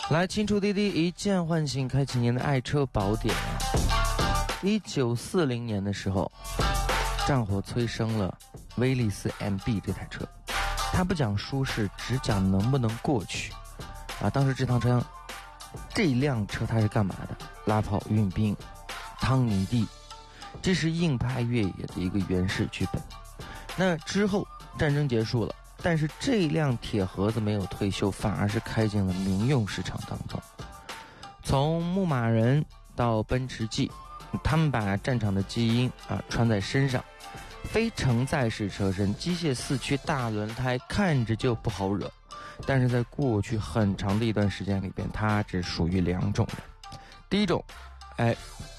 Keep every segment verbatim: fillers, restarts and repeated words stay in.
来，清除滴滴一键唤醒，开启您的爱车宝典。一九四零年的时候，战火催生了威利斯 M B 这台车，它不讲舒适，只讲能不能过去。啊，当时这趟车，这辆车它是干嘛的？拉炮、运兵、趟泥地，这是硬派越野的一个原始剧本。那之后战争结束了。但是这辆铁盒子没有退休，反而是开进了民用市场当中。从牧马人到奔驰 G， 他们把战场的基因啊穿在身上，非承载式车身，机械四驱大轮胎，看着就不好惹。但是在过去很长的一段时间里边，它只属于两种人。第一种，哎，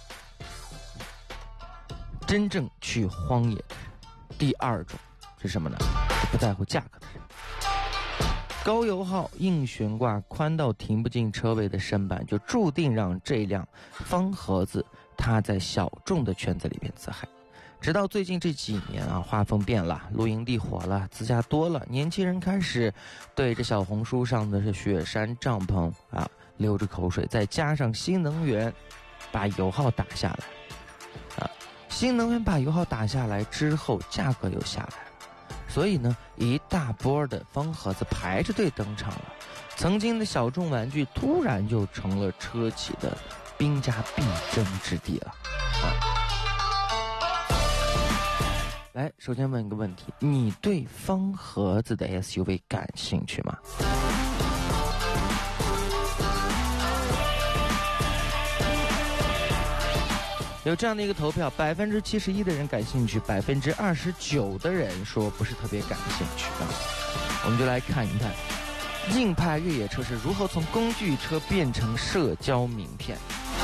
真正去荒野的人；第二种是什么呢？不在乎价格的人。高油耗、硬悬挂、宽到停不进车位的身板，就注定让这辆方盒子它在小众的圈子里边自嗨。直到最近这几年啊，画风变了，露营地火了，自驾多了，年轻人开始对着小红书上的是雪山帐篷啊流着口水，再加上新能源把油耗打下来啊，新能源把油耗打下来之后，价格又下来了。所以呢，一大波的方盒子排着队登场了，曾经的小众玩具突然就成了车企的兵家必争之地了。啊，来，首先问一个问题，你对方盒子的 S U V 感兴趣吗？有这样的一个投票，百分之七十一的人感兴趣，百分之二十九的人说不是特别感兴趣啊。我们就来看一看，硬派越野车是如何从工具车变成社交名片。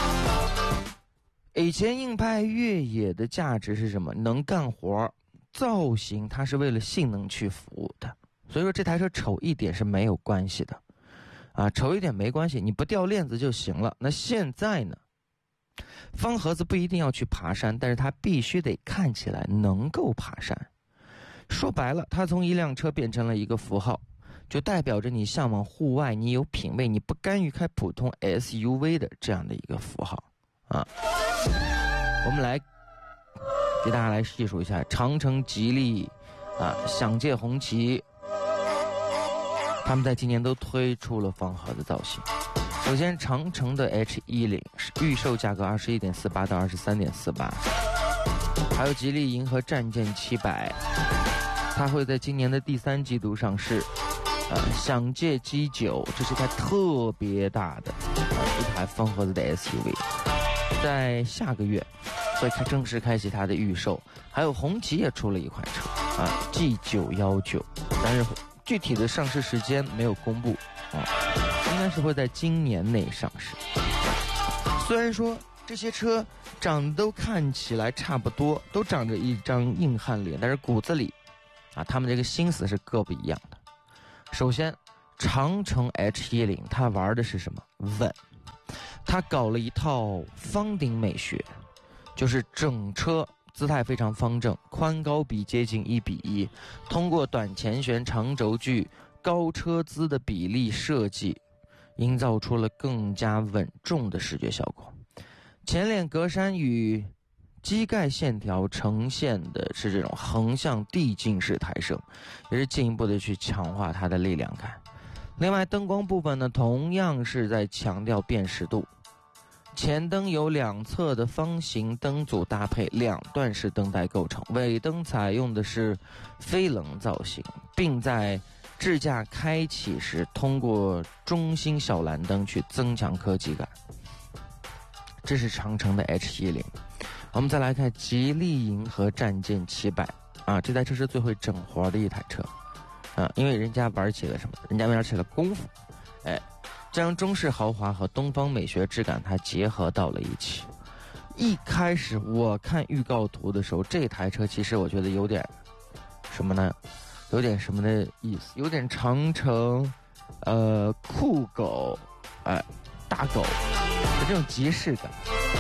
以前硬派越野的价值是什么？能干活，造型它是为了性能去服务的，所以说这台车丑一点是没有关系的，啊，丑一点没关系，你不掉链子就行了。那现在呢？方盒子不一定要去爬山，但是它必须得看起来能够爬山。说白了，它从一辆车变成了一个符号，就代表着你向往户外，你有品位，你不甘于开普通 S U V 的这样的一个符号啊。我们来给大家来细数一下，长城、吉利啊、享界、红旗，他们在今年都推出了方盒子造型。首先，长城的 H 一零 预售价格 二十一点四八 到 二十三点四八， 还有吉利银河战舰七百，它会在今年的第三季度上市。呃，享界 G 九，这是一台特别大的呃一台方盒子的 S U V， 在下个月会开正式开启它的预售。还有红旗也出了一款车啊 G 九一九， 但是具体的上市时间没有公布啊。应该是会在今年内上市。虽然说这些车长得都看起来差不多，都长着一张硬汉脸，但是骨子里啊，他们这个心思是各不一样的。首先，长城 H 一零 它玩的是什么？稳。它搞了一套方顶美学，就是整车姿态非常方正，宽高比接近一比一，通过短前悬、长轴距、高车姿的比例设计，营造出了更加稳重的视觉效果。前脸格栅与机盖线条呈现的是这种横向递进式抬升，也是进一步的去强化它的力量感。另外，灯光部分呢，同样是在强调辨识度。前灯由两侧的方形灯组搭配两段式灯带构成，尾灯采用的是飞棱造型，并在智驾开启时通过中心小蓝灯去增强科技感。这是长城的 H 一零。 我们再来看吉利银河战舰七百啊，这台车是最会整活的一台车啊，因为人家玩起了什么？人家玩起了功夫，哎，将中式豪华和东方美学质感它结合到了一起。一开始我看预告图的时候，这台车其实我觉得有点什么呢？有点什么的意思？有点长城，呃，酷狗，哎、呃，大狗的这种即视感。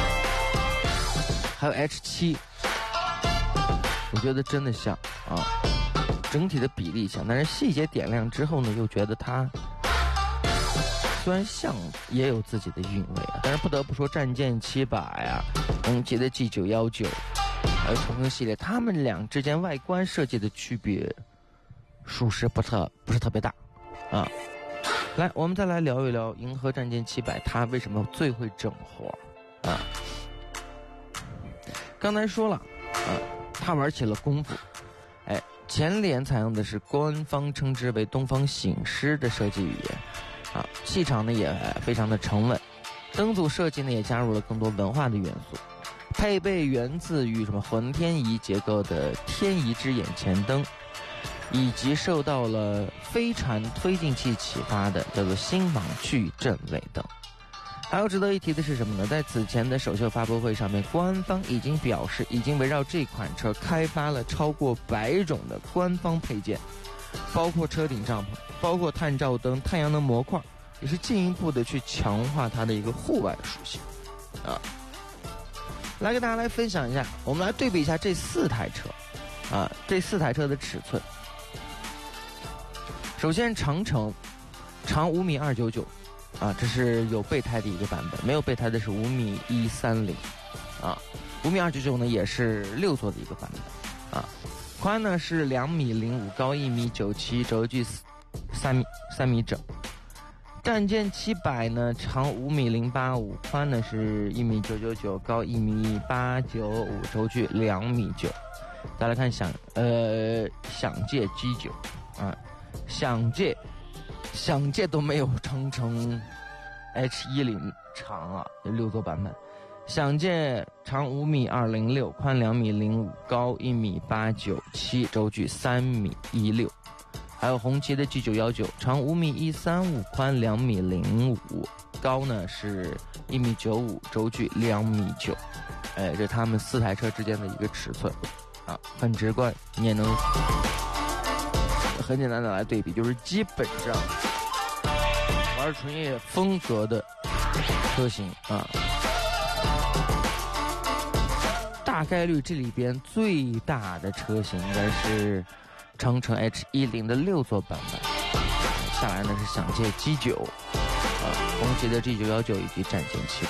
还有 H 七， 我觉得真的像啊，整体的比例像，但是细节点亮之后呢，又觉得它虽然像也有自己的韵味啊，但是不得不说战舰七百啊，红旗的 G 九一九，还有重庆系列，他们俩之间外观设计的区别，属实不特不是特别大，啊。来，我们再来聊一聊银河战舰七百，它为什么最会整活啊？刚才说了，啊，它玩起了功夫，哎，前脸采用的是官方称之为东方醒狮的设计语言。啊，气场呢也非常的沉稳，灯组设计呢也加入了更多文化的元素，配备源自于什么浑天仪结构的天仪之眼前灯，以及受到了飞船推进器启发的叫做星芒矩阵尾灯。还有值得一提的是什么呢？在此前的首秀发布会上面，官方已经表示已经围绕这款车开发了超过百种的官方配件，包括车顶帐篷，包括探照灯、太阳能模块，也是进一步的去强化它的一个户外属性啊。来跟大家来分享一下，我们来对比一下这四台车啊，这四台车的尺寸。首先长城长五米二九九啊，这是有备胎的一个版本，没有备胎的是五米一三零啊，五米二九九呢也是六座的一个版本啊。宽呢是两米零五，高一米九七，轴距三米三米整。战舰七百呢，长五米零八五，宽呢是一米九九九，高一米八九五，轴距两米九。再来看想呃想界 G 九啊，想界想界都没有长城 H 一零长啊，六座版本。想界长五米二零六，宽两米零五，高一米八九七，轴距三米一六。还有红旗的 G 九一九，长五米一三五，宽两米零五，高呢是一米九五，轴距两米九。哎，这是他们四台车之间的一个尺寸啊，很直观，你也能很简单的来对比，就是基本上玩纯越野风格的车型啊。大概率这里边最大的车型应该是长城 H 一零 的六座版本，下来呢是想界 G 九，啊，红旗的 G 九一九以及战舰七百。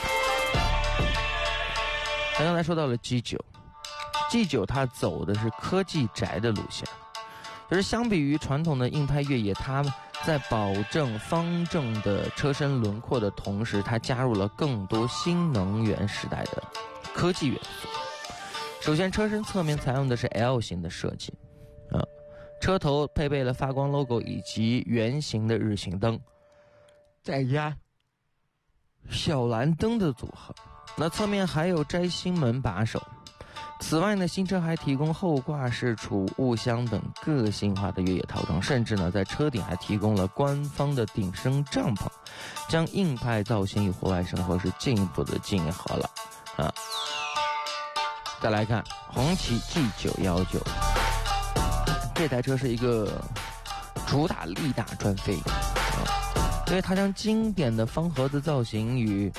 他刚才说到了 G 九，G 九它走的是科技宅的路线，就是相比于传统的硬派越野，它在保证方正的车身轮廓的同时，它加入了更多新能源时代的科技元素。首先，车身侧面采用的是 L 型的设计，啊，车头配备了发光 logo 以及圆形的日行灯，再加小蓝灯的组合。那侧面还有摘星门把手。此外呢，新车还提供后挂式储物箱等个性化的越野套装，甚至呢，在车顶还提供了官方的顶升帐篷，将硬派造型与户外生活是进一步的结合了啊。再来看红旗 G 九一九，这台车是一个主打力大专飞啊，因为它将经典的方盒子造型与